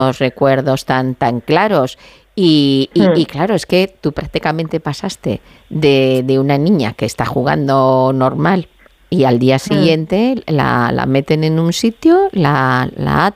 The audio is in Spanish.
recuerdos tan claros. Y Mm, claro, es que tú prácticamente pasaste de una niña que está jugando normal y al día mm, siguiente la meten en un sitio, la